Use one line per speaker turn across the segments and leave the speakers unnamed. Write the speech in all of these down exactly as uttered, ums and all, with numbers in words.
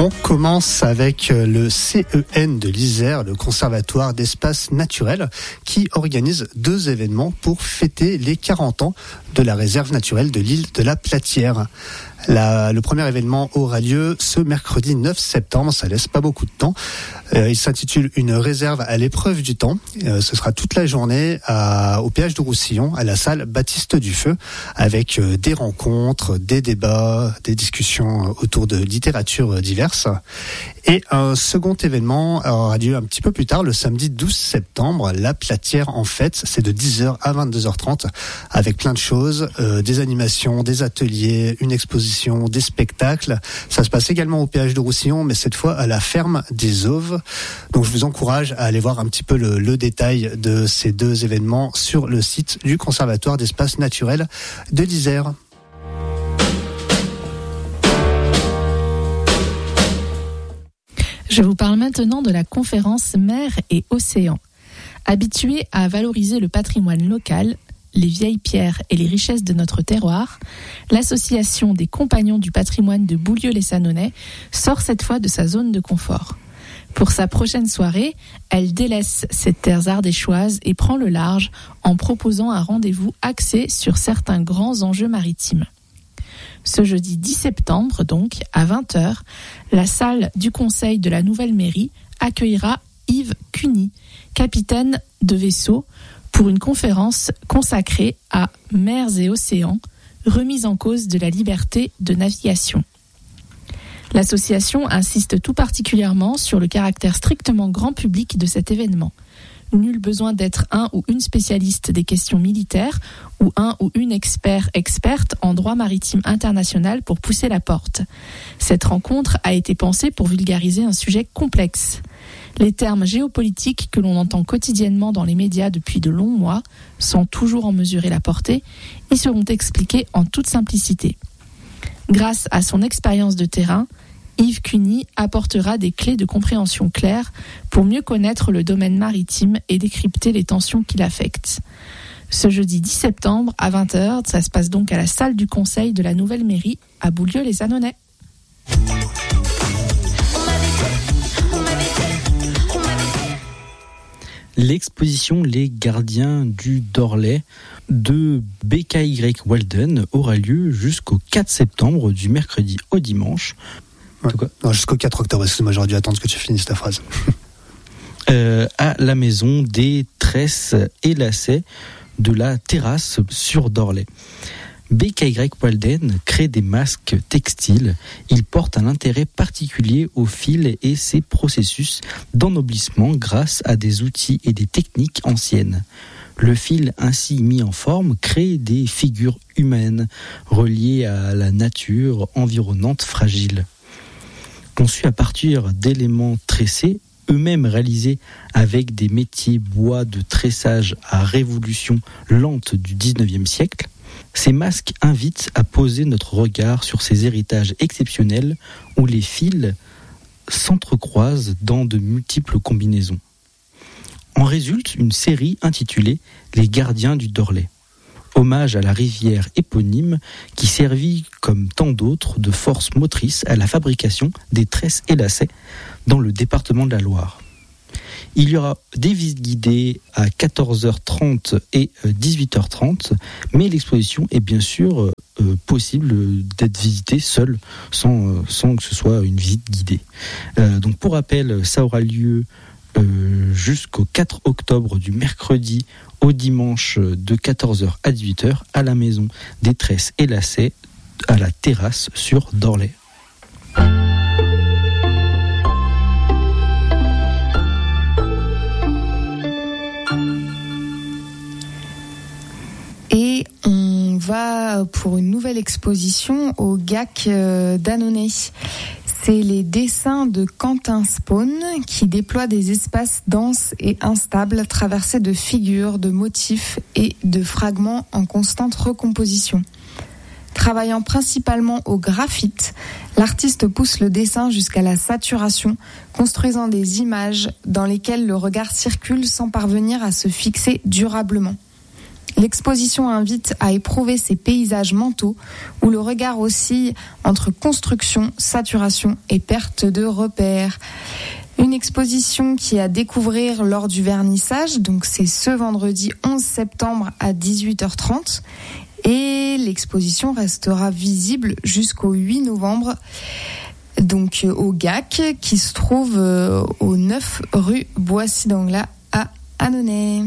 On commence avec le C E N de l'Isère, le Conservatoire d'Espaces Naturels, qui organise deux événements pour fêter les quarante ans de la réserve naturelle de l'île de la Platière. La, le premier événement aura lieu ce mercredi neuf septembre, ça laisse pas beaucoup de temps. Euh, il s'intitule Une réserve à l'épreuve du temps. Euh, ce sera toute la journée à, au péage de Roussillon, à la salle Baptiste Dufeu, avec euh, des rencontres, des débats, des discussions autour de littérature diverses. Et un second événement aura lieu un petit peu plus tard, le samedi douze septembre, la Platière en fête. C'est de dix heures à vingt-deux heures trente, avec plein de choses, euh, des animations, des ateliers, une exposition, des spectacles. Ça se passe également au péage de Roussillon, mais cette fois à la ferme des Auves. Donc je vous encourage à aller voir un petit peu le, le détail de ces deux événements sur le site du Conservatoire d'Espaces Naturels de l'Isère.
Je vous parle maintenant de la conférence Mer et Océan. Habituée à valoriser le patrimoine local, les vieilles pierres et les richesses de notre terroir, l'association des Compagnons du patrimoine de Boulieu-les-Sanonais sort cette fois de sa zone de confort. Pour sa prochaine soirée, elle délaisse ses terres ardéchoises et prend le large en proposant un rendez-vous axé sur certains grands enjeux maritimes. Ce jeudi dix septembre, donc, à vingt heures, la salle du conseil de la nouvelle mairie accueillera Yves Cuny, capitaine de vaisseau, pour une conférence consacrée à Mers et Océans, remise en cause de la liberté de navigation. L'association insiste tout particulièrement sur le caractère strictement grand public de cet événement. Nul besoin d'être un ou une spécialiste des questions militaires ou un ou une expert experte en droit maritime international pour pousser la porte. Cette rencontre a été pensée pour vulgariser un sujet complexe. Les termes géopolitiques que l'on entend quotidiennement dans les médias depuis de longs mois, sans toujours en mesurer la portée, y seront expliqués en toute simplicité. Grâce à son expérience de terrain, Yves Cuny apportera des clés de compréhension claires pour mieux connaître le domaine maritime et décrypter les tensions qui l'affectent. Ce jeudi dix septembre à vingt heures, ça se passe donc à la salle du conseil de la nouvelle mairie à Boulieu-les-Sanonais.
L'exposition Les Gardiens du Dorley de B K Y Walden aura lieu jusqu'au quatre septembre, du mercredi au dimanche.
Ouais. Non, jusqu'au quatre octobre, excuse-moi, j'aurais dû attendre que tu finisses ta phrase.
euh, à la maison des tresses et lacets de la terrasse sur Dorley. B K Y Walden crée des masques textiles. Il porte un intérêt particulier au fil et ses processus d'ennoblissement grâce à des outils et des techniques anciennes. Le fil ainsi mis en forme crée des figures humaines reliées à la nature environnante fragile. Conçus à partir d'éléments tressés, eux-mêmes réalisés avec des métiers bois de tressage à révolution lente du dix-neuvième siècle, ces masques invitent à poser notre regard sur ces héritages exceptionnels où les fils s'entrecroisent dans de multiples combinaisons. En résulte une série intitulée « Les Gardiens du Dorley », hommage à la rivière éponyme qui servit, comme tant d'autres, de force motrice à la fabrication des tresses et lacets dans le département de la Loire. Il y aura des visites guidées à quatorze heures trente et dix-huit heures trente, mais l'exposition est bien sûr euh, possible d'être visitée seule, sans, euh, sans que ce soit une visite guidée. Euh, donc pour rappel, ça aura lieu euh, jusqu'au quatre octobre, du mercredi au dimanche, de quatorze heures à dix-huit heures, à la maison des tresses et lacets, à la terrasse sur Dorley.
Et on va pour une nouvelle exposition au G A C d'Annonay. C'est les dessins de Quentin Spawn qui déploient des espaces denses et instables traversés de figures, de motifs et de fragments en constante recomposition. Travaillant principalement au graphite, l'artiste pousse le dessin jusqu'à la saturation, construisant des images dans lesquelles le regard circule sans parvenir à se fixer durablement. L'exposition invite à éprouver ces paysages mentaux où le regard oscille entre construction, saturation et perte de repères. Une exposition qui est à découvrir lors du vernissage, donc c'est ce vendredi onze septembre à dix-huit heures trente. Et l'exposition restera visible jusqu'au huit novembre, donc au G A C, qui se trouve au neuf rue Boissy d'Anglas à Annonay.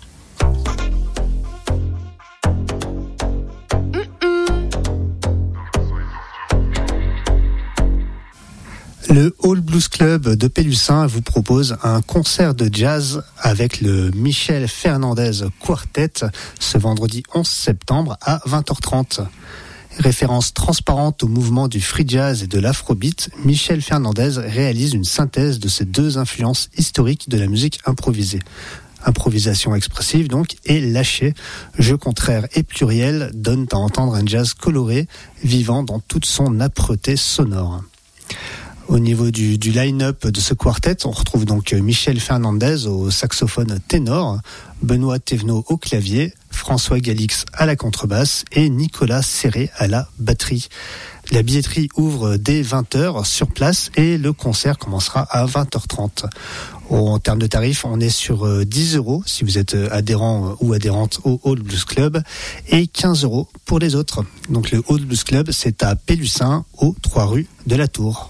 Le Hall Blues Club de Pélussin vous propose un concert de jazz avec le Michel Fernandez Quartet ce vendredi onze septembre à vingt heures trente. Référence transparente au mouvement du free jazz et de l'afrobeat, Michel Fernandez réalise une synthèse de ces deux influences historiques de la musique improvisée. Improvisation expressive donc et lâchée, jeu contraire et pluriel donnent à entendre un jazz coloré, vivant dans toute son âpreté sonore. Au niveau du, du line-up de ce quartet, on retrouve donc Michel Fernandez au saxophone ténor, Benoît Thévenot au clavier, François Galix à la contrebasse et Nicolas Serré à la batterie. La billetterie ouvre dès vingt heures sur place et le concert commencera à vingt heures trente. En termes de tarifs, on est sur dix euros si vous êtes adhérent ou adhérente au Hall Blues Club et quinze euros pour les autres. Donc le Hall Blues Club, c'est à Pélussin, aux trois rues de la Tour.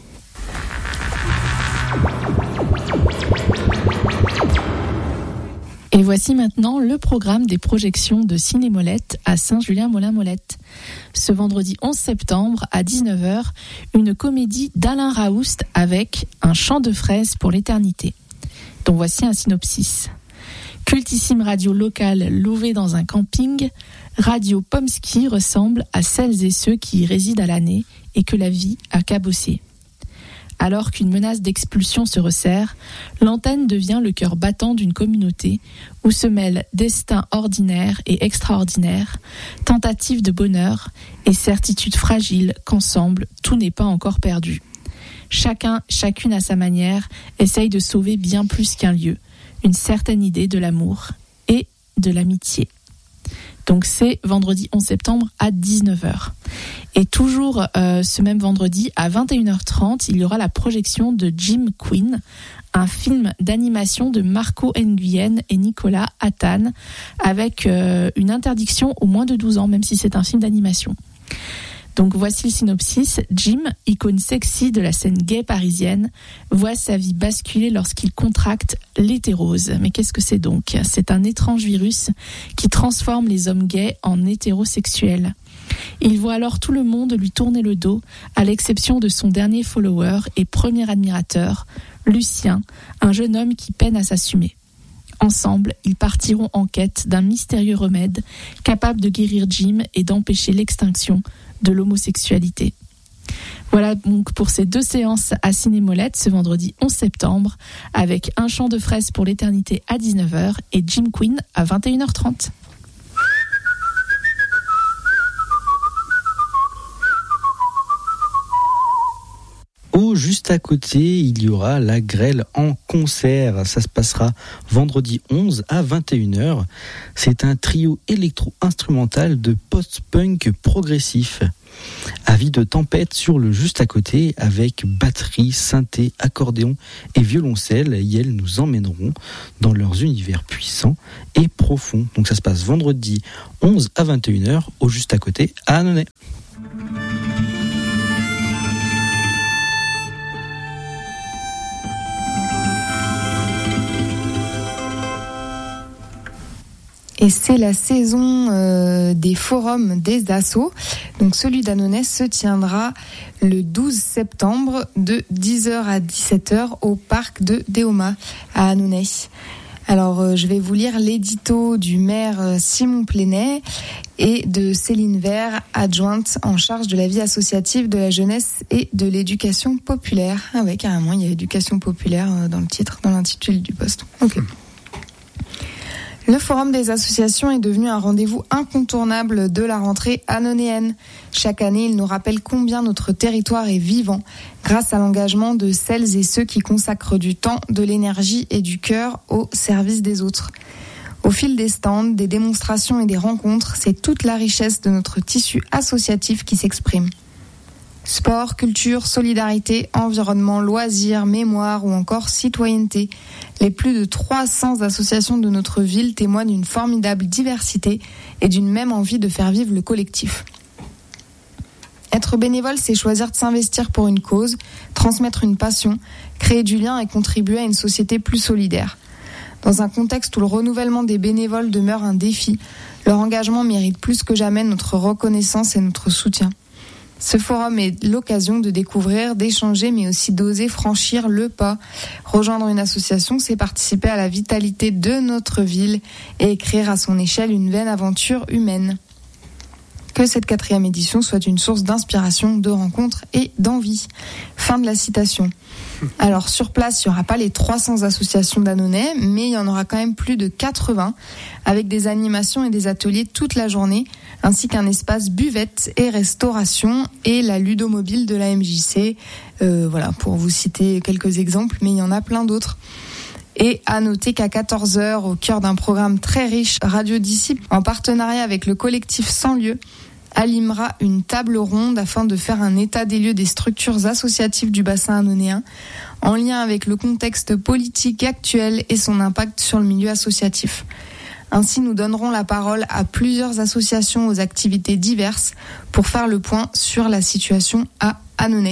Et voici maintenant le programme des projections de Ciné-Molette à Saint-Julien-Molin-Molette. Ce vendredi onze septembre à dix-neuf heures, une comédie d'Alain Raoust avec Un chant de fraises pour l'éternité. Donc voici un synopsis. Cultissime radio locale louvée dans un camping, Radio Pomsky ressemble à celles et ceux qui y résident à l'année et que la vie a cabossé. Alors qu'une menace d'expulsion se resserre, l'antenne devient le cœur battant d'une communauté où se mêlent destin ordinaire et extraordinaire, tentatives de bonheur et certitude fragile qu'ensemble, tout n'est pas encore perdu. Chacun, chacune à sa manière, essaye de sauver bien plus qu'un lieu, une certaine idée de l'amour et de l'amitié. Donc c'est vendredi onze septembre à dix-neuf heures. Et toujours euh, ce même vendredi à vingt et une heures trente, il y aura la projection de Jim Queen, un film d'animation de Marco Nguyen et Nicolas Attan, avec euh, une interdiction aux moins de douze ans, même si c'est un film d'animation. Donc voici le synopsis. Jim, icône sexy de la scène gay parisienne, voit sa vie basculer lorsqu'il contracte l'hétérose. Mais qu'est-ce que c'est donc ? C'est un étrange virus qui transforme les hommes gays en hétérosexuels. Il voit alors tout le monde lui tourner le dos, à l'exception de son dernier follower et premier admirateur, Lucien, un jeune homme qui peine à s'assumer. Ensemble, ils partiront en quête d'un mystérieux remède capable de guérir Jim et d'empêcher l'extinction de l'homosexualité. Voilà donc pour ces deux séances à Ciné-Molette ce vendredi onze septembre avec Un chant de fraises pour l'éternité à dix-neuf heures et Jim Queen à vingt et une heures trente.
Au juste à côté, il y aura la Grêle en concert. Ça se passera vendredi onze à vingt et une heures. C'est un trio électro-instrumental de post-punk progressif. Avis de tempête sur le juste à côté avec batterie, synthé, accordéon et violoncelle. Et elles nous emmèneront dans leurs univers puissants et profonds. Donc ça se passe vendredi onze à vingt et une heures au juste à côté à Annonay.
Et c'est la saison euh, des forums des assos. Donc celui d'Annonay se tiendra le douze septembre de dix heures à dix-sept heures au parc de Déoma à Annonay. Alors euh, je vais vous lire l'édito du maire euh, Simon Plénet et de Céline Vert, adjointe en charge de la vie associative, de la jeunesse et de l'éducation populaire. Ah ouais, carrément, il y a éducation populaire euh, dans le titre, dans l'intitulé du poste. Ok. Le Forum des associations est devenu un rendez-vous incontournable de la rentrée annonayenne. Chaque année, il nous rappelle combien notre territoire est vivant grâce à l'engagement de celles et ceux qui consacrent du temps, de l'énergie et du cœur au service des autres. Au fil des stands, des démonstrations et des rencontres, c'est toute la richesse de notre tissu associatif qui s'exprime. Sport, culture, solidarité, environnement, loisirs, mémoire ou encore citoyenneté. Les plus de trois cents associations de notre ville témoignent d'une formidable diversité et d'une même envie de faire vivre le collectif. Être bénévole, c'est choisir de s'investir pour une cause, transmettre une passion, créer du lien et contribuer à une société plus solidaire. Dans un contexte où le renouvellement des bénévoles demeure un défi, leur engagement mérite plus que jamais notre reconnaissance et notre soutien. Ce forum est l'occasion de découvrir, d'échanger, mais aussi d'oser franchir le pas. Rejoindre une association, c'est participer à la vitalité de notre ville et écrire à son échelle une vaine aventure humaine. Que cette quatrième édition soit une source d'inspiration, de rencontres et d'envie. Fin de la citation. Alors sur place, il n'y aura pas les trois cents associations d'Annonay, mais il y en aura quand même plus de quatre-vingts, avec des animations et des ateliers toute la journée, ainsi qu'un espace buvette et restauration et la ludomobile de la M J C. Euh, voilà, pour vous citer quelques exemples, mais il y en a plein d'autres. Et à noter qu'à quatorze heures, au cœur d'un programme très riche, Radio Disciple, en partenariat avec le collectif Sans Lieu, animera une table ronde afin de faire un état des lieux des structures associatives du bassin annonéen, en lien avec le contexte politique actuel et son impact sur le milieu associatif. Ainsi, nous donnerons la parole à plusieurs associations aux activités diverses pour faire le point sur la situation à Annonay.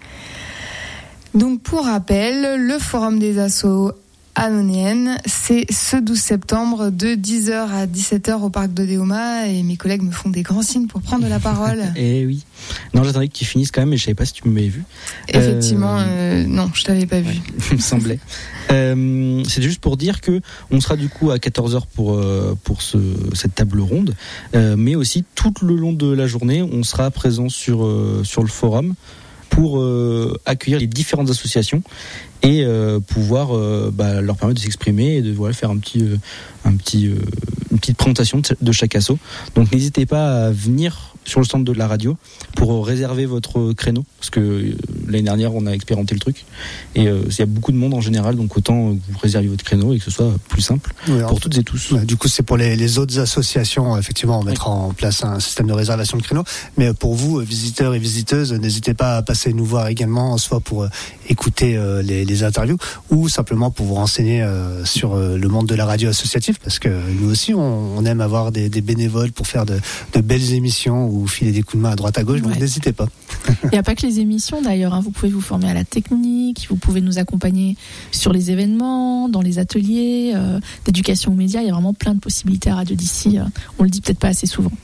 Donc, pour rappel, le Forum des assos annonayenne, c'est ce douze septembre de dix heures à dix-sept heures au parc de Déoma, et mes collègues me font des grands signes pour prendre la parole.
Eh oui. Non, j'attendais que tu finisses quand même, mais je savais pas si tu m'avais vu.
Effectivement, euh... Euh, non, je t'avais pas vu.
Ouais, il me semblait. euh, c'est juste pour dire que on sera du coup à quatorze heures pour euh, pour ce cette table ronde, euh, mais aussi tout le long de la journée, on sera présent sur euh, sur le forum pour euh, accueillir les différentes associations et euh, pouvoir euh, bah, leur permettre de s'exprimer et de voilà, faire un petit, euh, un petit, euh, une petite présentation de, de chaque asso. Donc n'hésitez pas à venir sur le stand de la radio pour réserver votre créneau, parce que euh, l'année dernière on a expérimenté le truc et euh, il y a beaucoup de monde en général, donc autant que vous réserviez votre créneau et que ce soit plus simple oui, pour toutes et tous.
Ouais, du coup c'est pour les, les autres associations, effectivement on mettra oui. en place un système de réservation de créneau, mais pour vous visiteurs et visiteuses, n'hésitez pas à passer nous voir également, soit pour euh, écouter euh, les, les interviews ou simplement pour vous renseigner euh, sur euh, le monde de la radio associative, parce que nous aussi on, on aime avoir des, des bénévoles pour faire de, de belles émissions ou filer des coups de main à droite à gauche, donc ouais. n'hésitez pas.
Il n'y a pas que les émissions d'ailleurs, hein. Vous pouvez vous former à la technique, vous pouvez nous accompagner sur les événements, dans les ateliers euh, d'éducation aux médias. Il y a vraiment plein de possibilités à Radio d'ici. Euh, on le dit peut-être pas assez souvent.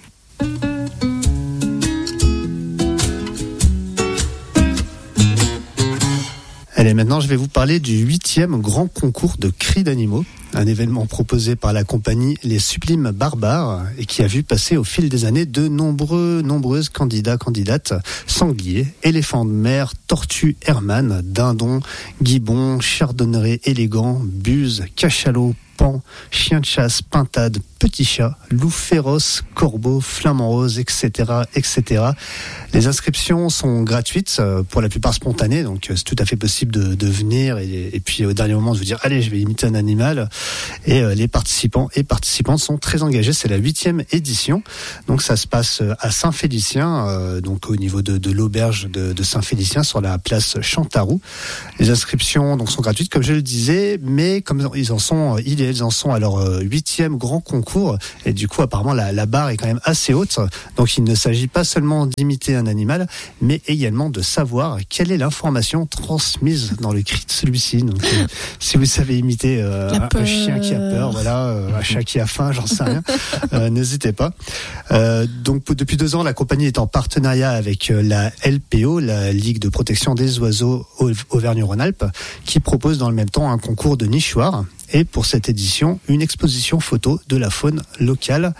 Allez, maintenant je vais vous parler du huitième grand concours de cris d'animaux, un événement proposé par la compagnie Les Sublimes Barbares et qui a vu passer au fil des années de nombreux, nombreuses candidats, candidates, sangliers, éléphants de mer, tortues hermann, dindons, gibbons, chardonnerets élégants, buses, cachalots, pans, chiens de chasse, pintades, petits chats, loups féroces, corbeaux, flamants roses, et cetera, et cetera. Les inscriptions sont gratuites, pour la plupart spontanées, donc c'est tout à fait possible de, de venir et, et puis au dernier moment de vous dire allez, je vais imiter un animal. Et euh, les participants et participantes sont très engagés. C'est la huitième édition, donc ça se passe à Saint-Félicien, euh, donc au niveau de, de l'auberge de, de Saint-Félicien sur la place Chantaroux. Les inscriptions donc sont gratuites, comme je le disais, mais comme ils en sont, ils et elles en sont à leur huitième grand concours, et du coup apparemment la, la barre est quand même assez haute. Donc il ne s'agit pas seulement d'imiter un animal, mais également de savoir quelle est l'information transmise dans le cri de celui-ci. Donc euh, si vous savez imiter euh, un, un chien qui a peur, voilà, euh, un chat qui a faim, j'en sais rien, euh, n'hésitez pas. Euh, donc depuis deux ans, la compagnie est en partenariat avec la L P O, la Ligue de protection des oiseaux Auvergne-Rhône-Alpes, qui propose dans le même temps un concours de nichoirs. Et pour cette édition, une exposition photo de la faune locale.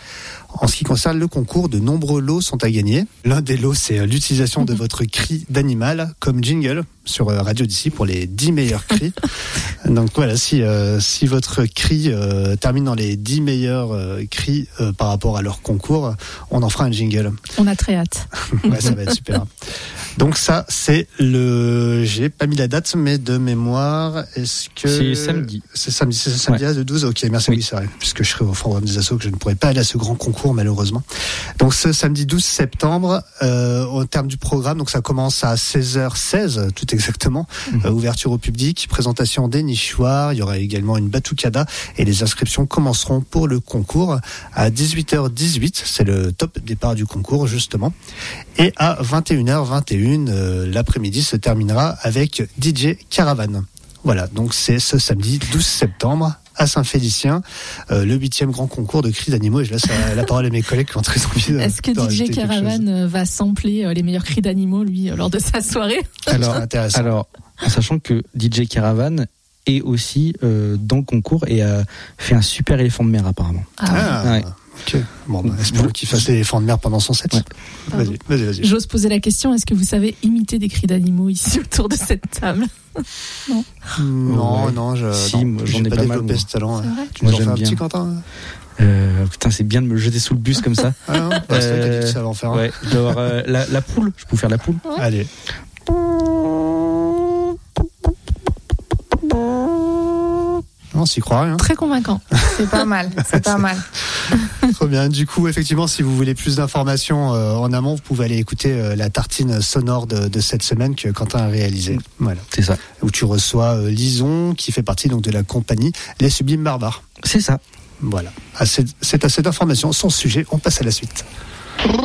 En ce qui concerne le concours, de nombreux lots sont à gagner. L'un des lots, c'est l'utilisation de votre cri d'animal comme jingle sur Radio d'ici pour les dix meilleurs cris. Donc voilà, si euh, si votre cri euh, termine dans les dix meilleurs euh, cris euh, par rapport à leur concours, on en fera un jingle.
On a très hâte.
Ouais, ça va être super. Donc ça, c'est le... J'ai pas mis la date, mais de mémoire, est-ce que...
C'est samedi.
C'est samedi, c'est samedi ouais. à douze. Ok, merci, oui, oui c'est vrai. Puisque je serai au forum des assos, que je ne pourrai pas aller à ce grand concours, malheureusement. Donc ce samedi douze septembre, euh, au terme du programme, donc ça commence à seize heures seize, tout exactement. Mmh. Euh, ouverture au public, présentation des nichoirs, il y aura également une batucada et les inscriptions commenceront pour le concours à dix-huit heures dix-huit. C'est le top départ du concours, justement. Et à vingt et une heures vingt et une, euh, l'après-midi se terminera avec D J Caravan. Voilà, donc c'est ce samedi douze septembre à Saint-Félicien, euh, le huitième grand concours de cris d'animaux. Et je laisse la, la parole à mes collègues qui ont très envie de.
Est-ce que D J Caravan va sampler euh, les meilleurs cris d'animaux, lui, lors de sa soirée?
Alors, intéressant. Alors, en sachant que D J Caravan est aussi euh, dans le concours et a fait un super éléphant de mer apparemment.
Ah, ah ouais. Ok. Bon, bah, espérons qu'il fasse l'éléphant de mer pendant son set. Ouais. Vas-y, vas-y, vas-y.
J'ose poser la question, est-ce que vous savez imiter des cris d'animaux ici autour de cette table? Non.
Non, ouais. non, je,
si,
non,
moi, j'en ai pas,
pas
mal.
développé ce talent. Tu
moi,
nous en fais un
bien.
petit, Quentin?
Euh, putain, c'est bien de me jeter sous le bus comme ça.
Ah non, bah, c'est toi qui as dit que ça va en faire un.
Ouais, je dois avoir euh, la, la poule. Je peux faire la poule.
Ouais.
Allez. Non, s'y croit rien.
Très convaincant.
C'est pas mal, c'est pas mal.
Trop bien. Du coup, effectivement, si vous voulez plus d'informations euh, en amont, vous pouvez aller écouter euh, la tartine sonore de, de cette semaine que Quentin a réalisée. Voilà.
C'est ça.
Où tu reçois euh, Lison, qui fait partie donc de la compagnie Les Sublimes Barbares.
C'est ça.
Voilà. Assez, c'est assez d'informations sur ce sujet. On passe à la suite.